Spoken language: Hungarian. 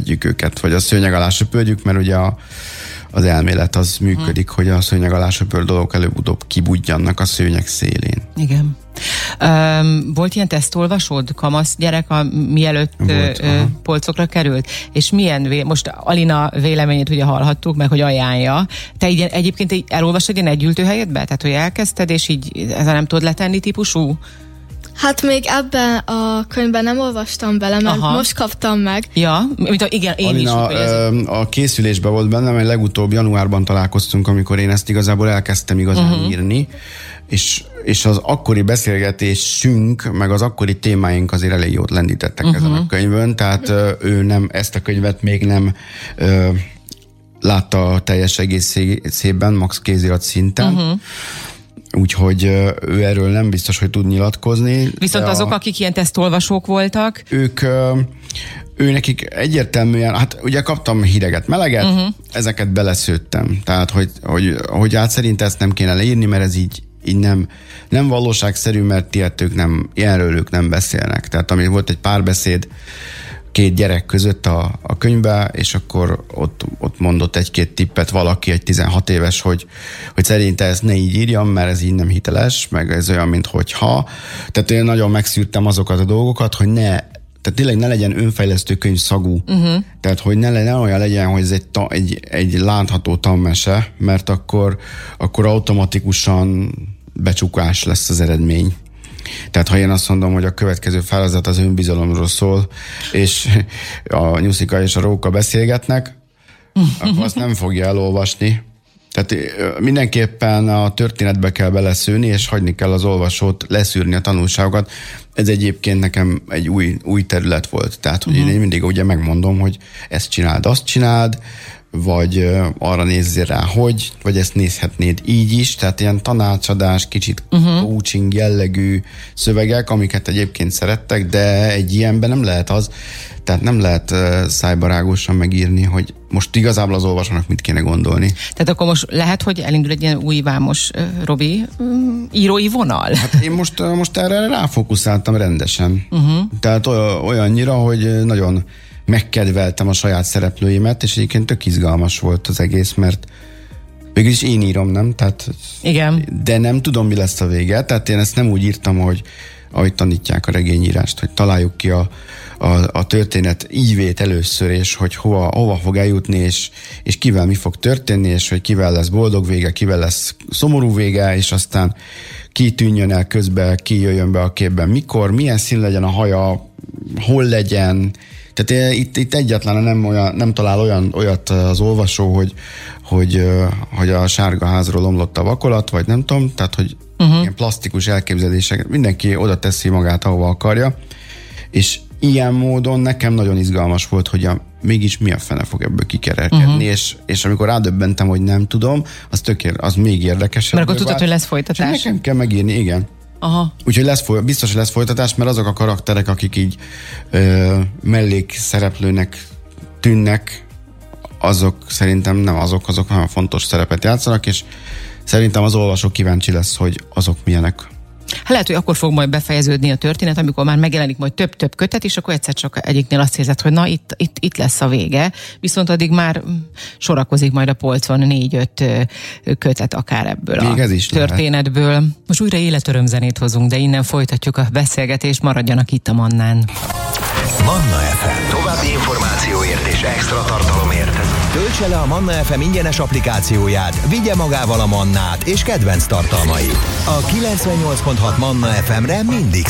szedjük őket, vagy a szőnyeg alá söpörjük, mert ugye az elmélet az működik, hogy a szőnyeg alá söpör dolgok előbb-utóbb kibudjannak a szőnyeg szélén. Igen. Volt ilyen tesztolvasód, kamasz gyerek, mielőtt polcokra került? És milyen, most Alina véleményét ugye hallhattuk meg, hogy ajánlja. Te egyébként elolvastad ilyen együltőhelyedbe? Tehát, hogy elkezdted, és így ezzel nem tudod letenni típusú? Hát még ebben a könyvben nem olvastam bele, mert most kaptam meg. Ja, igen, én Alina, is. A készülésben volt bennem, mert legutóbb januárban találkoztunk, amikor én ezt igazából elkezdtem írni, és az akkori beszélgetésünk, meg az akkori témáink azért elég jót lendítettek ezen a könyvön, tehát ő nem, ezt a könyvet még nem látta a teljes egészében, max kézirat szinten. Úgyhogy ő erről nem biztos, hogy tud nyilatkozni. Viszont azok, akik ilyen tesztolvasók voltak? Ő nekik egyértelműen, hát ugye kaptam hideget, meleget, ezeket beleszőttem. Tehát, hogy hát szerint ezt nem kéne leírni, mert ez így nem valóságszerű, mert ilyenről ők nem beszélnek. Tehát ami volt egy párbeszéd két gyerek között a könyvben, és akkor ott mondott egy-két tippet valaki, egy 16 éves, hogy szerinte ezt ne így írjam, mert ez így nem hiteles, meg ez olyan, mint hogyha. Tehát én nagyon megszűrtem azokat a dolgokat, hogy tehát tényleg ne legyen önfejlesztő könyv szagú. Tehát, hogy ne olyan legyen, hogy ez egy látható tanmese, mert akkor automatikusan becsukás lesz az eredmény. Tehát ha én azt mondom, hogy a következő feladat az önbizalomról szól, és a Nyuszika és a Róka beszélgetnek, akkor azt nem fogja elolvasni. Tehát mindenképpen a történetbe kell beleszőni, és hagyni kell az olvasót leszűrni a tanulságokat. Ez egyébként nekem egy új terület volt. Tehát, hogy én mindig ugye megmondom, hogy ezt csináld, azt csináld, vagy arra nézzél rá, vagy ezt nézhetnéd így is, tehát ilyen tanácsadás, kicsit coaching jellegű szövegek, amiket egyébként szerettek, de egy ilyenben nem lehet az, tehát nem lehet szájbarágosan megírni, hogy most igazából az olvasónak mit kéne gondolni. Tehát akkor most lehet, hogy elindul egy ilyen új Vámos Robi írói vonal? Hát én most erre ráfókuszáltam rendesen. Tehát olyannyira, hogy nagyon megkedveltem a saját szereplőimet, és egyébként tök izgalmas volt az egész, mert végülis én írom, nem? Tehát, igen. De nem tudom, mi lesz a vége, tehát én ezt nem úgy írtam, hogy ahogy tanítják a regényírást, hogy találjuk ki a történet ívét először, és hogy hova fog eljutni, és kivel mi fog történni, és hogy kivel lesz boldog vége, kivel lesz szomorú vége, és aztán ki tűnjön el közben, ki jöjjön be a képben, mikor, milyen szín legyen a haja, hol legyen. Tehát itt egyáltalán nem talál olyat az olvasó, hogy a sárga házról omlott a vakolat, vagy nem tudom, tehát hogy ilyen plastikus elképzelések, mindenki oda teszi magát, ahova akarja, és ilyen módon nekem nagyon izgalmas volt, hogy mégis mi a fene fog ebből kikerelkedni, és amikor rádöbbentem, hogy nem tudom, az még érdekesebb. Mert akkor tudod, hogy lesz folytatás. És nekem kell megírni, igen. Aha. Úgyhogy biztos, hogy lesz folytatás, mert azok a karakterek, akik így mellékszereplőnek tűnnek, azok szerintem nem azok nagyon fontos szerepet játszanak, és szerintem az olvasó kíváncsi lesz, hogy azok milyenek. Hát lehet, hogy akkor fog majd befejeződni a történet, amikor már megjelenik majd több kötet, és akkor egyszer csak egyiknél azt érzed, hogy na, itt lesz a vége, viszont addig már sorakozik majd a polcon 4-5 kötet akár ebből a történetből. Lehet. Most újra életörömzenét hozunk, de innen folytatjuk a beszélgetést, maradjanak itt a Mannán. Manna FM. További információért és extra tartalomért töltse le a Manna FM ingyenes applikációját, vigye magával a Mannát és kedvenc tartalmait. A 98.6 Manna FM-re mindig